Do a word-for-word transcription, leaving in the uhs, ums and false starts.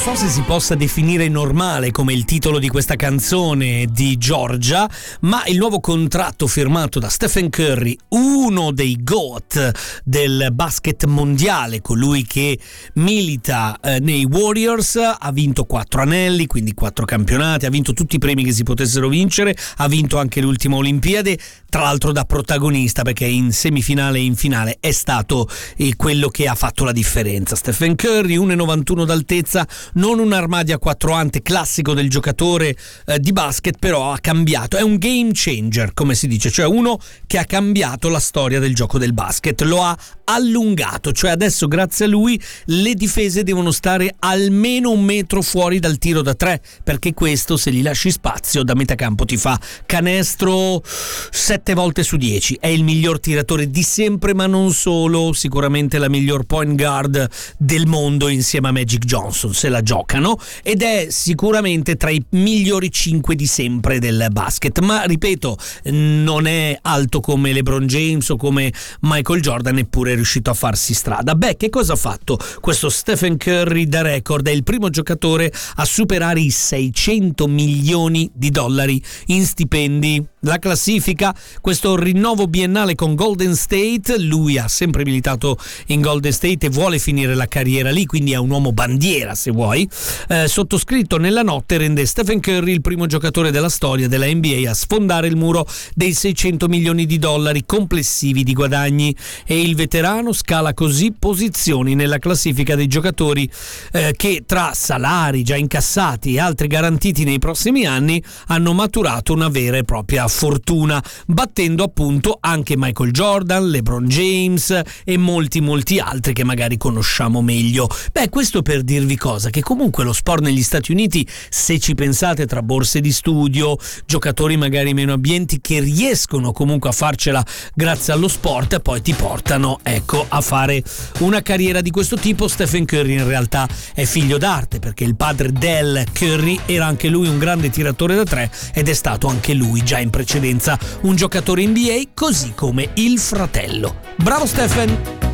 forse si possa definire normale come il titolo di questa canzone di Georgia, ma il nuovo contratto firmato da Stephen Curry, uno dei GOAT del basket mondiale, colui che milita eh, nei Warriors, ha vinto quattro anelli, quindi quattro campionati, ha vinto tutti i premi che si potessero vincere, ha vinto anche l'ultima Olimpiade, tra l'altro da protagonista, perché in semifinale e in finale è stato eh, quello che ha fatto la differenza. Stephen Curry, uno virgola novantuno d'altezza, non un armadio a quattro ante classico del giocatore eh, di basket, però ha cambiato, è un game changer come si dice, cioè uno che ha cambiato la storia del gioco del basket, lo ha allungato, cioè adesso grazie a lui le difese devono stare almeno un metro fuori dal tiro da tre, perché questo, se gli lasci spazio da metà campo, ti fa canestro sette volte su dieci. È il miglior tiratore di sempre, ma non solo, sicuramente la miglior point guard del mondo insieme a Magic Johnson, se la giocano, ed è sicuramente tra i migliori cinque di sempre del basket, ma ripeto, non è alto come LeBron James o come Michael Jordan, eppure è riuscito a farsi strada. Beh, che cosa ha fatto questo Stephen Curry da record? È il primo giocatore a superare i seicento milioni di dollari in stipendi. La classifica, questo rinnovo biennale con Golden State, lui ha sempre militato in Golden State e vuole finire la carriera lì, quindi è un uomo bandiera, se vuoi, eh, sottoscritto nella notte, rende Stephen Curry il primo giocatore della storia della N B A a sfondare il muro dei seicento milioni di dollari complessivi di guadagni, e il veterano scala così posizioni nella classifica dei giocatori eh, che, tra salari già incassati e altri garantiti nei prossimi anni, hanno maturato una vera e propria fortuna, battendo appunto anche Michael Jordan, LeBron James e molti molti altri che magari conosciamo meglio. Beh, questo per dirvi cosa, che comunque lo sport negli Stati Uniti, se ci pensate, tra borse di studio, giocatori magari meno abbienti che riescono comunque a farcela grazie allo sport, poi ti portano, ecco, a fare una carriera di questo tipo. Stephen Curry in realtà è figlio d'arte, perché il padre del Curry era anche lui un grande tiratore da tre ed è stato anche lui già in precedenza un giocatore N B A, così come il fratello. Bravo Stephen!